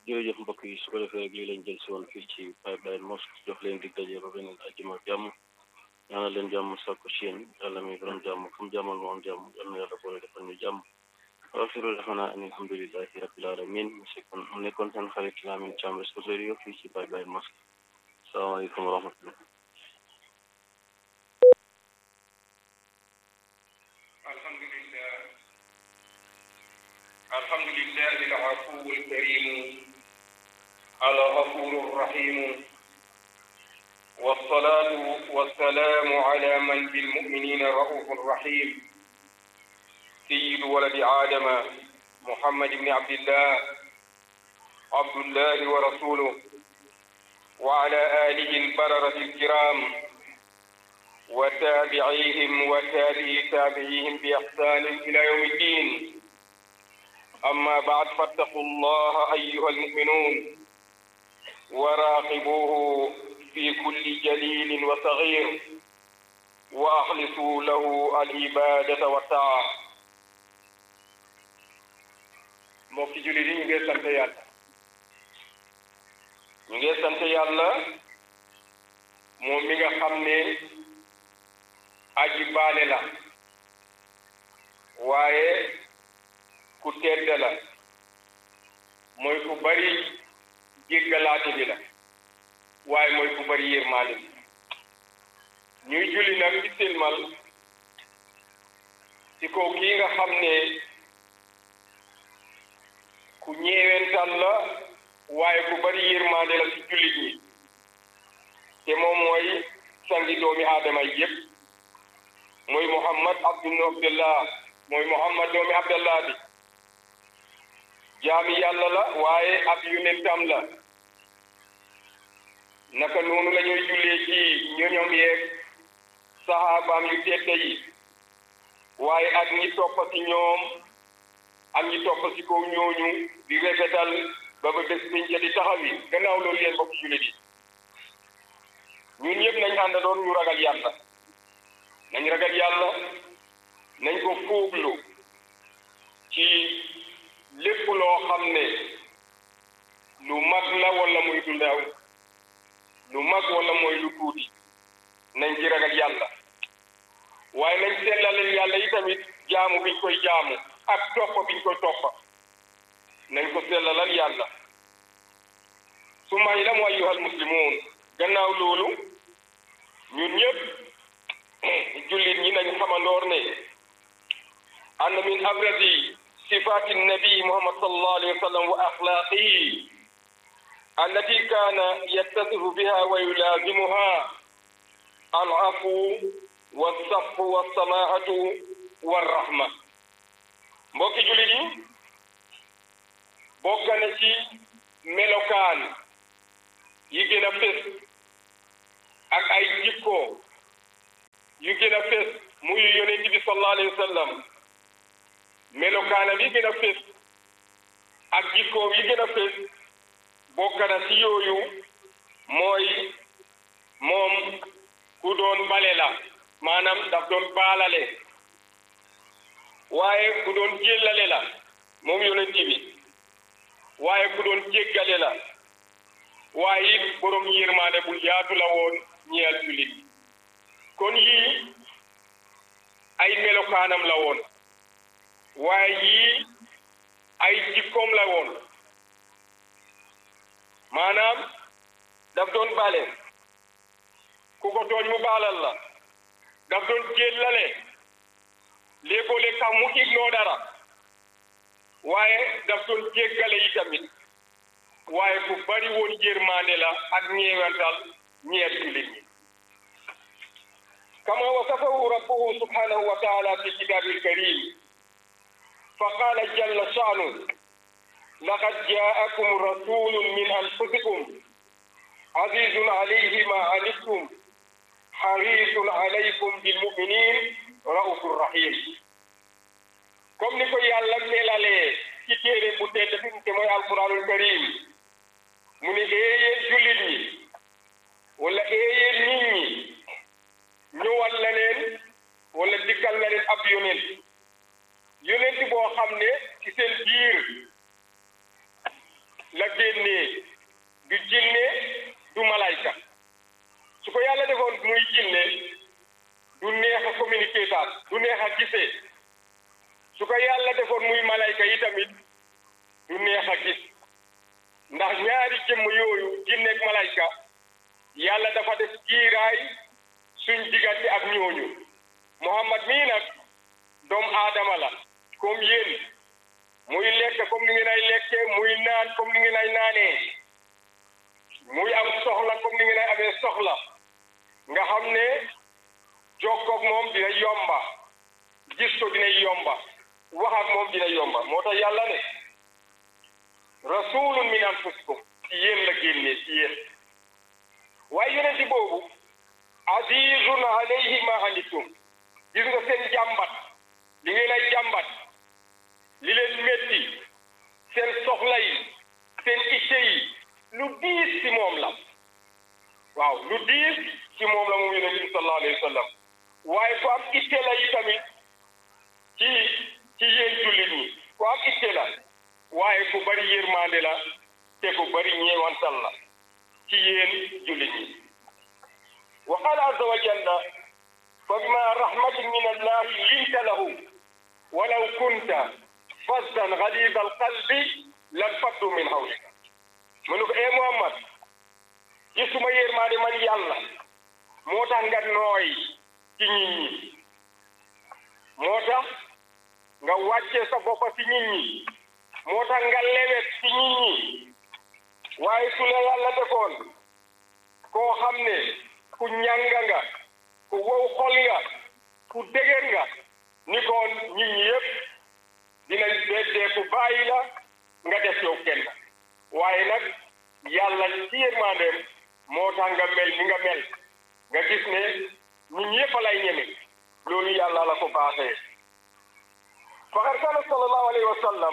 jërëjëf mbokk yi su ko defee rek lii lañ jël si woon fii ci Pipeline Mosque jox leen dig daje ba beneen àjjuma jàmm ñaanal leen jàmm sàkku ci yéen yàlla mi borom jàmm comme jàmmal moo am jàmm yal na yàlla boole defal ñu jàmm waafiru daxanaa an alhamdulillahi rabbil alamin mu nekkoon seen xarit Lamine Thiam responsable fii ci Pipeline Mosque salaamaaleykum wa rahmatullah الحمد لله العفو الكريم الغفور الرحيم والصلاة والسلام على من بالمؤمنين رؤوف رحيم سيد ولد آدم محمد بن عبد الله ورسوله وعلى آله البررة الكرام وتابعيهم وتابعي تابعيهم بإحسان إلى يوم الدين أما بعد فاتقوا الله أيها المؤمنون وراقبوه في كل جليل وصغير وأخلصوا له العبادة والطاعة mbokki jullit yi ñu ngi sant yàlla moom mi nga xam ne aji baale la waaye ku tedd la mooy ku bari jéggalaate bi la waaye mooy ku bari yërmaande bi ñuy julli nag ci silmal ci kaw kii nga xam ne ku ñeewental la waaye ku bari yërmaande la ci jullit ñi te moom mooy sangi doomi aadama yi yépp mooy Muhammad doomi Abdallah bi jaami yàlla la waaye ab yonentam la naka noonu la ñuy jullee ci ñoñom yeeg saxaabaam yu tedd yi waaye ak ñi topp ci ñoom ak ñi topp ci kaw ñooñu di rafetal ba ba bés biñ ca di taxaw yi gannaaw loolu leen bokk jullit yi ñun ñëpp nañ àndandoon ñu ragal yàlla nañ ko fuuglu ci lépp loo xam ne lu mag la wala muy lu ndaw lu mag wala mooy lu tuuti nañ ci ragal yàlla waaye nañ sellaleel yàlla yi tamit jaamu biñ koy jaamu ak toppa biñ koy toppa nañ ko sellalal yàlla su may la mu ayyuhal muslimuun gannaaw loolu ñun ñëpp jullit ñi nañ xamandoor ne anna min abradi صفات النبي محمد صلى الله عليه وسلم وأخلاقه التي كان يتصف بها ويلازمها العفو والصفح والسماحة والرحمة mbokki jullit yi bokk na ci melokaan yi gën a fés ak ay jikko yu gën a fés muy yonent bi sallallahu alayhi wa sallam melokaanam yi gën a fés ak jikkoom yi gën a fés bokk na ci yooyu mooy moom ku doon bale la maanaam daf doon baalale waaye ku doon jéllale la moom yonent bi waaye ku doon jéggale la waaye it borom yërmaande bu yaatu la woon ñeel jullit kon yii ay melokaanam la woon waaye yii ay jikkoom la woon maanaam daf doon bale ku ko tooñ mu baalal la daf doon jéllale léegoo-léeg sax mu ignoo dara waaye daf doon jéggale yi tamit waaye ku bari woon yërmande la ak ñeewantal ñeer jullit ñi kama wasafahu rabbuhu subhanahu wa taala fi kitabil karim fa qala jalla sha'nu laqad ja'akum rasulun min anfusikum azizun alayhi ma anittum harisun alaykum bil mu'minin raufur rahim comme ni ko yàlla melalee ci téere bu tedd bi te mooy alquranul karim mu ne yéen jullit ñi wala yéen nit ñi ñëwal la leen wala dikkal na leen ab yonent boo xam ne ci seen biir la génnee du jinne du malayka su ko yàlla defoon muy jinne du neex a communiquer taat du neex a gisee su ko yàlla defoon muy malayka yi tamit du neex a gis ndax ñaari jëmm yooyu jinne ak malayka yàlla dafa def kiiraay suñ diggante ak ñooñu Muhammad mii nag doomu aadama la comme yéen muy lekk comme ni ngeen ay lekkee muy naan comme ni ngeen ay naanee muy am soxla comme ni ngeen ay amee soxla nga xam ne jokkoog moom dina yomba gis ko dina yomba wax ak moom dina yomba moo tax yàlla ne rasulun min anfusikum ci yéen la génnee ci yéen waaye yonenti boobu azizun alayhi ma anittum gis nga seen jàmbat li ngeen ay jàmbat li leen métti seen soxla yi seen itte yi lu diis ci moom la waaw lu diis ci moom la moom yonent bi sallallahu alayhi wa sallam waaye ku am itte la yi tamit ci yéen jullit ñi ku am itte la waaye ku bari yërmande la te ku bari ñeewantal la ci yéen jullit ñi wa qala azza wa jalla fa bima rahmatin min allahi linta lahu walaw kunta fazzan ghaliza alqalbi lanfaddu min hawlika mu ne ko Muhammad gisuma yërmande man yàlla moo tax nga nooy ci nit ñi moo tax nga wàcce sa bopp ci nit ñi moo tax nga lewet ci nit ñi waaye su la yàlla defoon koo xam ne ku ñanga nga ku wow xol nga ku dëgër nga ni koon nit ñi yëpp dinañ beddee ku bàyyi la nga def yow kenn waaye nag yàlla ci yërmandeem moo tax nga mel ni nga mel nga gis ne nit ñi yëpp lay ñeme loolu yàlla la ko baaxee faqad kaana sallallahu alayhi wa sallam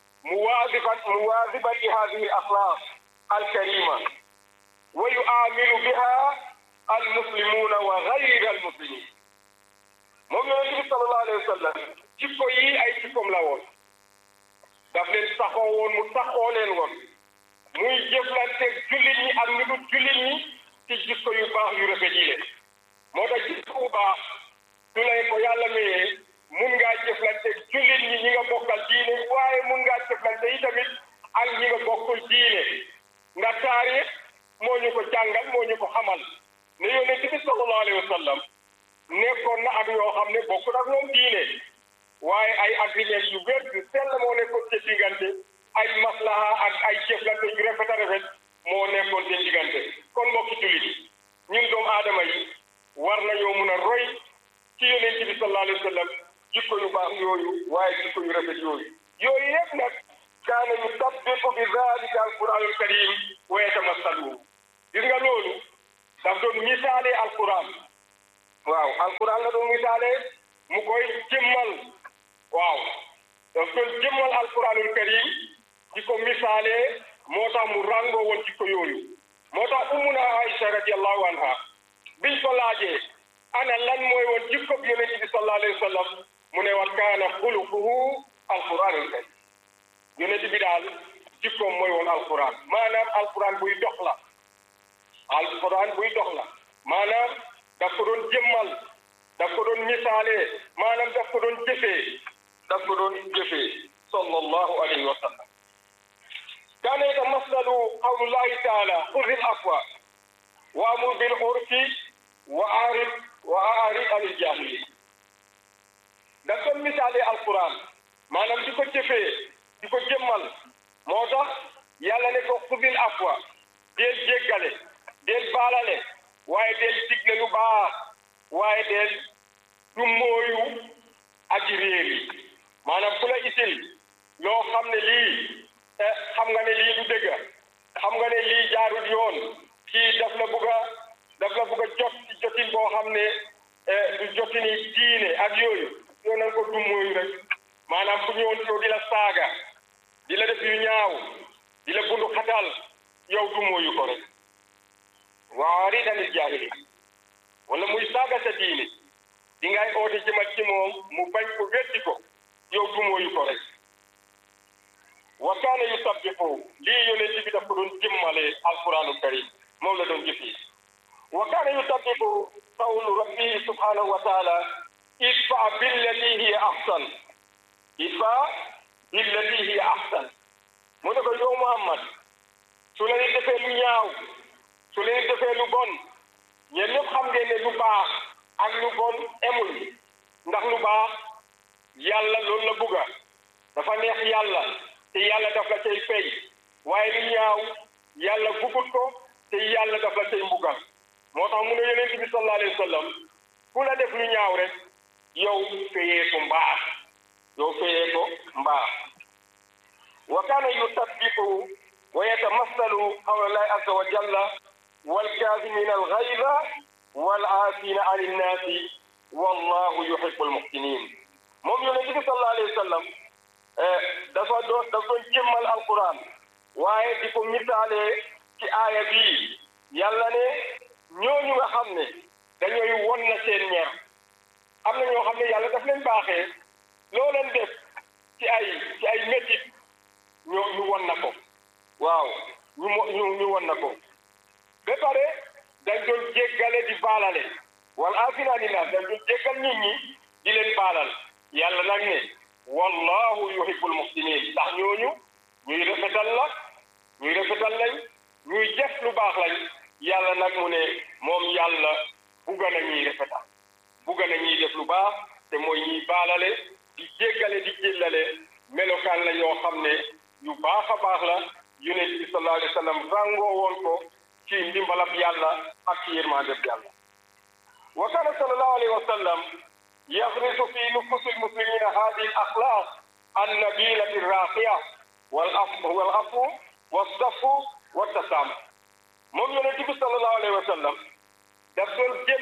muwaadiban li hadihi al axlaaq al karima wa yu'amilu biha al muslimuna wa ghayra al muslimin moom yonent bi sallallahu alayhi wa sallam jikko yi ay jikkoom la woon daf leen saxoo woon mu saxoo leen woon muy jëflanteeg jullit ñi ak ñu dul jullit ñi ci jikko yu baax yu rafet yi leen moo tax jikko bu baax su lay ko yàlla mayee mun ngaa jëflanteeg jullit ñi ñi nga bokkal diine waaye mun ngaa jëflante yi tamit ak ñi nga bokkul diine ndax taarix moo ñu ko jàngal moo ñu ko xamal ne yonent bi sallallahu alayhi wa sallam nekkoon na ak yoo xam ne bokkul ak ñoom diine waaye ay agreement yu wér yu sell moo nekkoon seen diggante ay maslaha ak ay jëflante yu rafet a rafet moo nekkoon seen diggante kon mbokki jullit ñun doomu aadama yi war nañoo mun a roy ci yonent bi sallallahu alayhi wa sallam jikko yu baax yooyu waaye jikko yu rafet yooyu yëpp nag kaana yusabbiqu bi zalika alquranul karim wa yatamassalu gis nga loolu daf doon misaale alquran waaw alquran la doon misaale mu koy jëmmal waaw daf doon jëmmal alquranul karim di ko misaale moo tax mu ràngoo woon jikko yooyu moo tax umuna Aïcha radiyallahu anha biñ ko laajee ana lan mooy woon jikko bi yonent bi sallallahu alayhi wa sallam mu ne wa kaana xuluquhu alquranul karim yonent bi daal jikkoom mooy woon alquran maanaam alquran buy dox la alquran buy dox la maanaam daf ko doon jëmmal daf ko doon misaale maanaam daf ko doon jëfee sallallahu alayhi wa sallam kaana yatamassalu qawlullahi taala xudil afwa wa amur bil urfi wa a'rid anil jaahiliin daf doon misaale alquran maanaam di ko jëfee di ko jëmmal moo tax yàlla ne ko xudil afwa deel jéggale deel baalale waaye deel digle lu baax waaye deel du mooyu aji réer yi maanaam ku la isil loo xam ne lii xam nga ne lii du dëgg xam nga ne lii jaarul yoon kii daf la bugg a jot ci jotin boo xam ne du jotini diine ak yooyu yow nañ ko du mooyu rek maanaam ku ñëwoon yow di la saaga di la def yu ñaaw di la bundu xatal yow du mooyu ko rek waarid anil jaahiliin wala muy saaga sa diine di ngay oote jëmal ci moom mu bañ ko weddi ko yow du mooyu ko rek wa kaana yusabbihu lii yonent alquranul karim moom la doon jëfee wa kaana yutabbiqu qawlu rabbihi subhanahu wa taala idfa billati hiya ahsan idfa billati hiya ahsan mu ne ko yow Muhammad su leen defee lu ñaaw su leen defee lu bon yéen ñëpp xam ngeen ne lu baax ak lu bon emul ndax lu baax yàlla loolu la bugga dafa neex yàlla te yàlla daf la cay fay waaye lu ñaaw yàlla bugut ko te yàlla daf la cay mbugal moo tax mu ne yonent bi sallallahu alayhi wa sallam ku la def lu ñaaw rek yow fayee ko mbaax wa kaana yutabbiqu wa yatamassalu qawla llahi azza wa jalla wal kaazimina al ghayza wal aafina ani nnaasi wallahu yuhibbul muhsinin moom yonent bi sallallahu alayhi wa sallam dafa doon jëmmal alquran waaye di ko misaalee ci aaya bii yàlla ne ñooñu nga xam ne dañooy won na seen ñeer am na ñoo xam ne yàlla daf leen baaxee loo leen def ci ay métit ñu won na ko waaw ñu won na ko ba pare dañ doon jéggale di baalale wal aafina ani naas dañ doon jéggal nit ñi di leen baalal yàlla nag ne wallahu yuhibbul muhsinin ndax ñooñu ñuy rafetal lañ ñuy def lu baax lañ yàlla nag mu ne moom yàlla bugga na ñuy rafetal bugga na ñuy def lu baax te mooy ñuy baalale di jéggale di jéllale melokaan la yoo xam ne yu baax a baax la yonent bi sallallahu alayhi wa sallam ràngoo woon ko ci ndimbalab yàlla ak ci yërmandeb yàlla wa kana sallallahu alayhi wa sallam yaxrisu fi nufusi lmuslimina hadihi al axlaq annabilati raqiya wal afu wassafu wattasaama moom yonent bi sallallahu alayhi wa sallam daf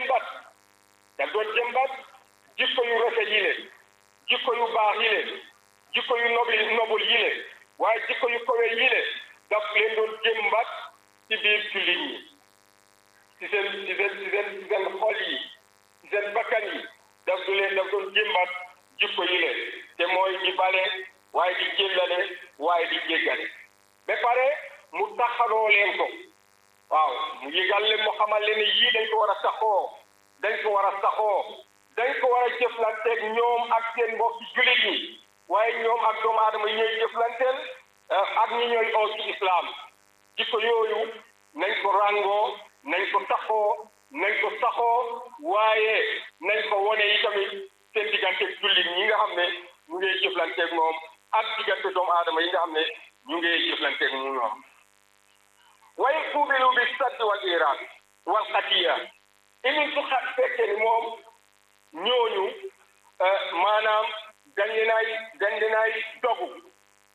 doon jëmbat jikko yu rafet yi le jikko yu baax yi le jikko yu nobul yi le waaye jikko yu kowe yi le daf leen doon jëmbat ci biir jullit ñi ci seen xol yi ci seen bakkan yi daf doon jëmbat jikko yi le te mooy di bale waaye di jéllale waaye di jéggale ba pare mu taxaloo leen ko waaw mu yëgal leen mu xamal leen ne yii dañ ko war a saxoo dañ ko war a jëflanteeg ñoom ak seen mbokki jullit ñi waaye ñoom ak doomu aadama yi ñooy jëflanteel ak ñi ñooy oo ci islam jikko yooyu nañ ko ràngoo nañ ko taxoo nañ ko saxoo waaye nañ ko wone yi tamit seen digganteeg jullit ñi nga xam ne ñu ngay jëflanteeg moom ak diggante doomu aadama yi nga xam ne ñu ngay jëflanteeg mu ñoom waaye fuubilu bi saddi wal iraq wal xatiya imi su xat fekkee ni moom ñooñu maanaam dañ leen dogu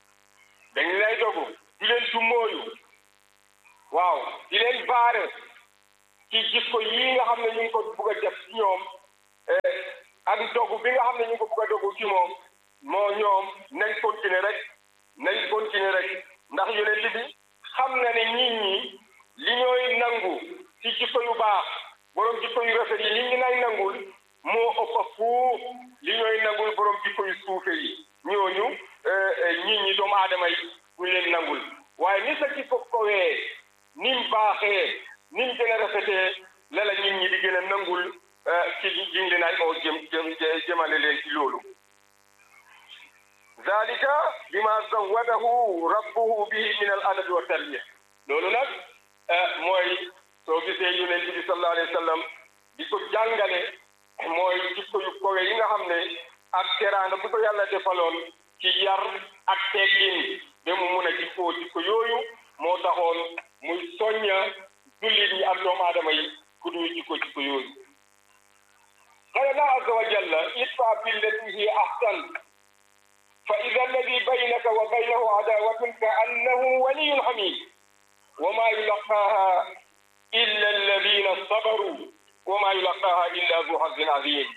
di leen dummóoyu waaw di leen baare ci jikko yi nga xam ne ñu ngi ko bugg a def ci ñoom ak dogu bi nga xam ne ñu ngi ko bugg a dogu ci moom moo ñoom nañ continuer rek ndax yonent bi xam na ne nit ñi li ñooy nangu ci jikko yu baax borom jikko yu rafet yi li ñu nay nangul moo ëpp fuuf li ñooy nangul borom jikko yu suufe yi ñooñu nit ñi doomu aadama yi buñ leen nangul waaye ni sa jikko kowee ni mu baaxee ni mu gën a rafetee la nit ñi di gën a nangul ci liñ leen ay oo jëmale leen ci loolu zalika bima zawadahu rabbuhu bihi min al adabi wa tarbiya loolu nag mooy soo gisee yonent bi sallallahu alayhi wa sallam di ko jàngale mooy jikko yu kowe yi nga xam ne ak teraanga bu ko yàlla defaloon ci yar ak teggin ba mu mun a jikko yooyu moo taxoon muy soñña jullit ñi ak doomu aadama yi ku duy jikko yooyu qala Allah azza wa jalla idfa billati hiya ahsan fa idha alladhi baynaka wa baynahu adawatun ka annahu waliyyun hamid wa ma yulaqaha illa alladhina sabaru wa ma yulaqaha illa zu hazzin azim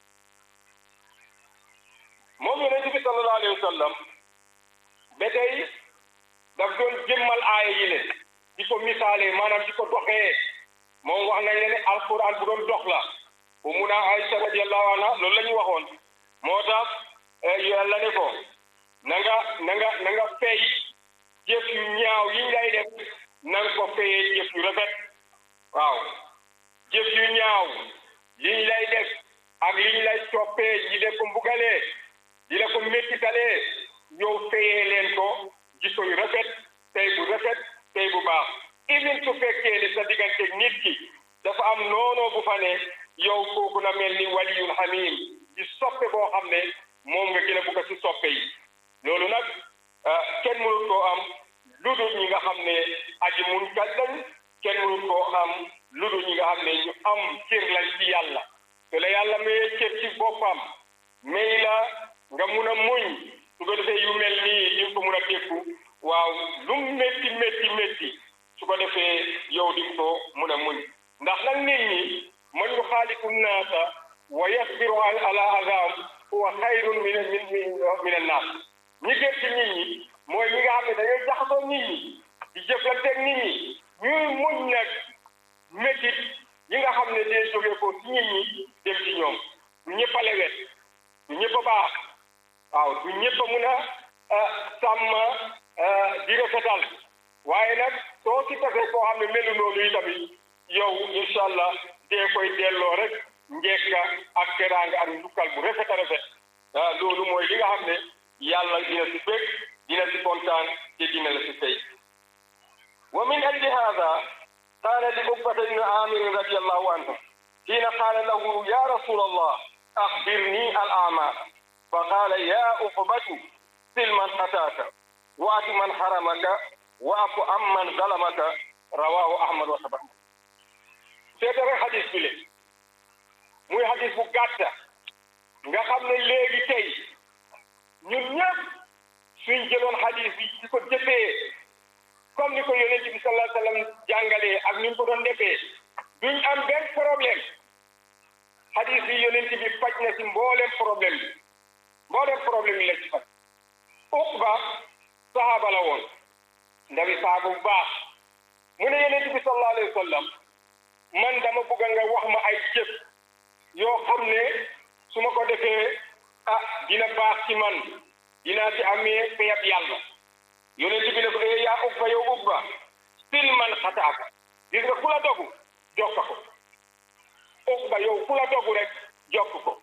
moom yonent bi sallallahu alayhi wa sallam ba tey daf doon jëmmal aaya yi le di ko misaale maanaam di ko doxee moom wax nañ ne alquran bu doon dox la bu mun a Aïcha radiyallahu anha loolu la ñu waxoon moo tax yàlla ne ko na nga fay jëf yu ñaaw yi ngay def na nga ko fayee jëf yu rafet waaw jëf yu ñaaw liñ lay def ak liñ lay toppee di def ko mbugalee di la ko méttitalee yow fayee leen ko jikko yu rafet tey bu rafet tey bu baax even su fekkee ne sa digganteeg nit ki dafa am noonoo bu fa ne yow kooku na mel ni waliyul hamim di soppe boo xam ne moom nga gën a bugg ci soppe yi loolu nag kenn mënul koo am lu dul ñi nga xam ne aji mun kat lañ kenn mënul koo am lu dul ñi nga xam ne ñu am cër lañ ci yàlla te la yàlla mayee cër ci boppam may la nga mun a muñ su ko defee yu mel nii di nga ko mun a dékku waaw lu métti métti métti su ko defee yow di nga ko mun a muñ ndax nag nit ñi man yuxaaliqu nnaasa wa yasbiru ala azaam huwa xayrun min annaas ñi gën ci nit ñi mooy ñi nga xam ne dañuy jaxasoo nit ñi di jëflanteeg nit ñi ñuy muñ nag métit yi nga xam ne day jógee ko ci nit ñi dem ci ñoom du ñëpp a lewet du ñëpp a baax waaw du ñëpp a mun a sàmm di rafetal waaye nag soo ci tasee koo xam ne melu noonu yi tamit yow incha allah dee koy delloo rek njekka ak teraanga ak njukkal bu rafet a rafet loolu mooy li nga xam ne yàlla dina si bég dina si kontaan te dina la si tey wa min ajli hada qaala li uqbata ibn amir radiyallahu anhu حين قال له يا رسول الله أخبرني الأعمال فقال يا عقبة سل من أتاك وأت من حرمك وأعف عمن ظلمك رواه أحمد وصحبه seetare xadis bi le muy xadis bu gàtta nga xam ne léegi tey ñun ñëpp suñ jëloon xadis bi di ko jëfee comme ni ko yonent bi sallallahu alayhi wa sallam jàngalee ak ni ñu ko doon defee duñ am benn problème xadis bi yonent bi faj na si mboolem problème yi la ci faj Uqba sahaaba la woon ndawi sahaaba bu baax mu ne yonent bi sallallahu alayhi wa sallam man dama bëgg nga wax ma ay jëf yoo xam ne su ma ko defee dina baax ci man dinaa ci amee payab yàlla yonent bi ne ko yaa Uqba yow Uqba sil man xataaka gis nga ku la dogu jokk ko Uqba yow ku la dogu rek jokk ko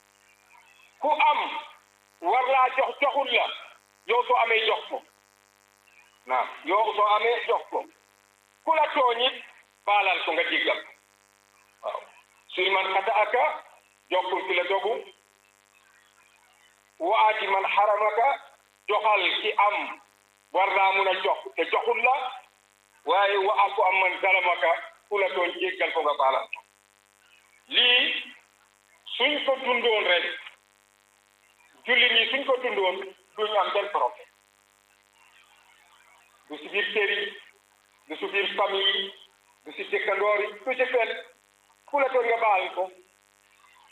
ku am war laa joxul la yow soo amee jox ko naam yow soo amee jox ko ku la tooñit baalal ko nga jéggal waaw sil man xataaka jokkul ki la dogu waati man xaramaka joxal ki am war naa mun a jox te joxul la waaye wa aku am man zalamaka ku la doon jéggal ko nga baalal lii suñ ko dundoon rek julli nii suñ ko dundoon duñ am benn problème du si biir kër yi du si biir famille yi du si dëkkandoor yi du si fenn ku la doon nga baal ko